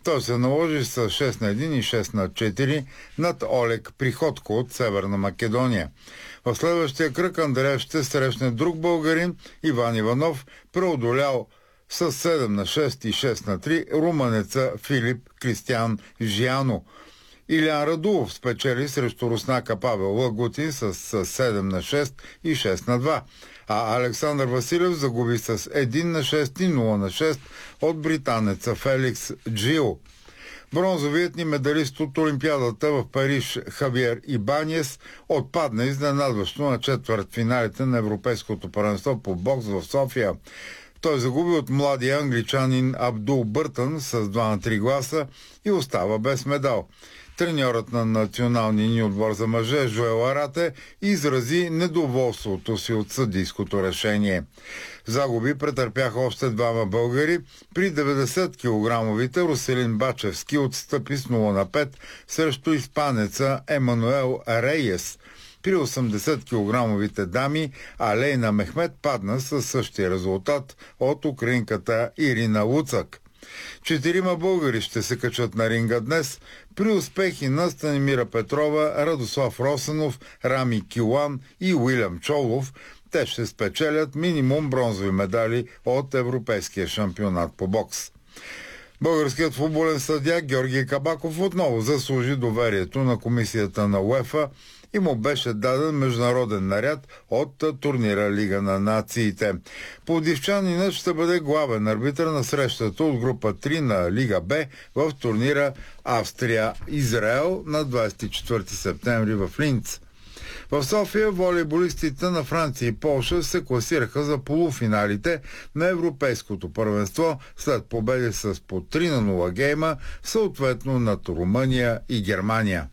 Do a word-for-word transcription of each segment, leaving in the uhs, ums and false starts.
Той се наложи с шест на едно и шест на четири над Олег Приходко от Северна Македония. В следващия кръг Андреев ще срещне друг българин, Иван Иванов, преодолял с седем на шест и шест на три румънеца Филип Кристиан Жиано. Илян Радулов спечели срещу руснака Павел Лагутин с седем на шест и шест на два, а Александър Василев загуби с едно на шест и нула на шест от британеца Феликс Джил. Бронзовият ни медалист от Олимпиадата в Париж Хавиер Ибаньес отпадна изненадващо на четвъртфиналите на Европейското първенство по бокс в София. Той загуби от младия англичанин Абдул Бъртън с два на три гласа и остава без медал. Треньорът на националния ни отбор за мъже Жоел Арате изрази недоволството си от съдийското решение. Загуби претърпяха още двама българи. При деветдесет килограмовите Руселин Бачевски отстъпи с нула на пет срещу испанеца Емануел Рейес. При осемдесет килограмовите дами Алейна Мехмед падна със същия резултат от украинката Ирина Луцак. Четирима българи ще се качат на ринга днес при успехи на Станимира Петрова, Радослав Росенов, Рами Килан и Уилям Чолов. Те ще спечелят минимум бронзови медали от Европейския шампионат по бокс. Българският футболен съдия Георги Кабаков отново заслужи доверието на комисията на УЕФА и му беше даден международен наряд от турнира Лига на нациите. Пловдивчанинът ще бъде главен арбитър на срещата от група три на Лига Б в турнира Австрия-Израел на двадесет и четвърти септември в Линц. В София волейболистите на Франция и Полша се класираха за полуфиналите на Европейското първенство след победи с по три на нула гейма, съответно над Румъния и Германия.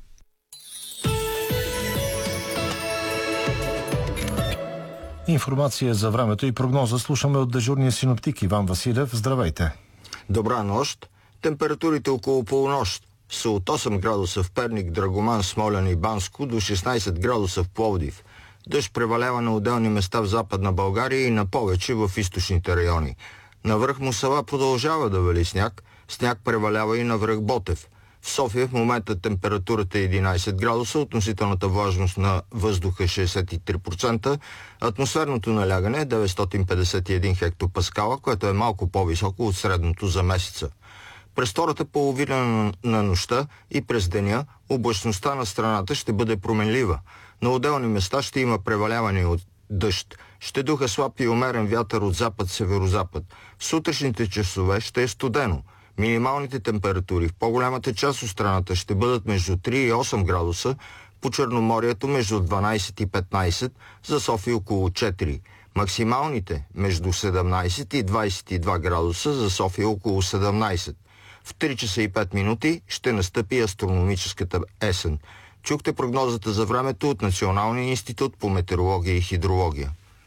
Информация за времето и прогноза слушаме от дежурния синоптик Иван Василев. Здравейте! Добра нощ! Температурите около полунощ са от осем градуса в Перник, Драгоман, Смолян и Банско до шестнадесет градуса в Пловдив. Дъжд превалява на отделни места в Западна България и на повече в източните райони. На връх Мусала продължава да вали сняг. Сняг превалява и на връх Ботев. В София в момента температурата е единадесет градуса, относителната влажност на въздуха е шестдесет и три процента, атмосферното налягане е деветстотин петдесет и един хектопаскала, което е малко по-високо от средното за месеца. През втората половина на нощта и през деня облачността на страната ще бъде променлива. На отделни места ще има преваляване от дъжд. Ще духа слаб и умерен вятър от запад-северозапад. В сутрешните часове ще е студено. Минималните температури в по-голямата част от страната ще бъдат между три и осем градуса, по Черноморието между дванадесет и петнадесет, за София около четири. Максималните между седемнадесет и двадесет и два градуса, за София около седемнадесет. В три часа и пет минути ще настъпи астрономическата есен. Чухте прогнозата за времето от Националния институт по метеорология и хидрология.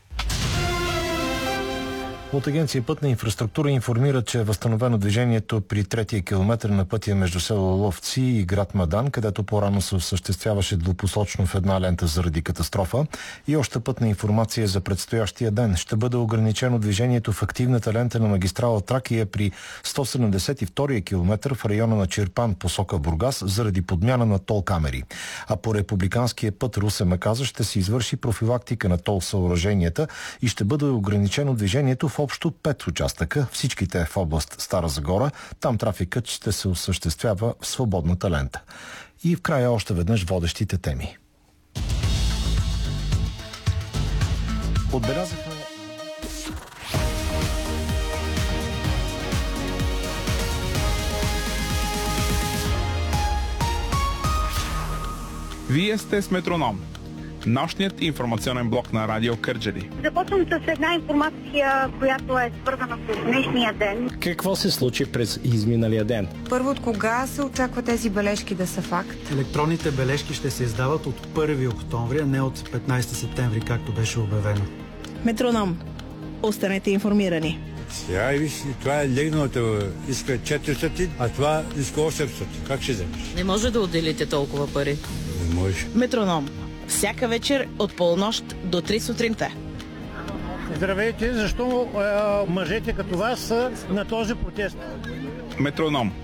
От Агенция Пътна инфраструктура информират, че е възстановено движението при третия километър на пътя между село Ловци и град Мадан, където по-рано се осъществяваше двупосочно в една лента заради катастрофа. И още пътна информация за предстоящия ден. Ще бъде ограничено движението в активната лента на магистрала Тракия при сто седемдесет и втория километър в района на Чирпан, посока Бургас, заради подмяна на тол камери. А по републиканския път Русе-Маказа ще се извърши профилактика на тол съоръженията и ще бъде ограничено движението в общо пет участъка, всичките в област Стара Загора. Там трафикът ще се осъществява в свободната лента. И в края още веднъж водещите теми. Отбелязахме Вие сте с Метроном, нощният информационен блок на Радио Кърджали. Започвам с една информация, която е свързана с днешния ден. Какво се случи през изминалия ден? Първо, от кога се очаква тези бележки да са факт? Електронните бележки ще се издават от първи октомври, а не от петнадесети септември, както беше обявено. Метроном. Останете информирани. Сега и виж, това е легналата, иска четиристотин, а това иска осемстотин. Как ще вземеш? Не може да отделите толкова пари. Не може. Метроном. Всяка вечер от полунощ до три сутринта. Здравейте, защо е, мъжете като вас са на този протест? Метроном.